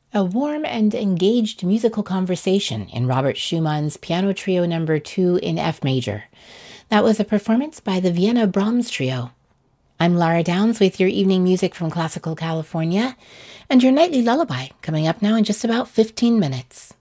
A warm and engaged musical conversation in Robert Schumann's Piano Trio No. 2 in F major. That was a performance by the Vienna Brahms Trio. I'm Lara Downs with your evening music from Classical California, and your nightly lullaby coming up now in just about 15 minutes.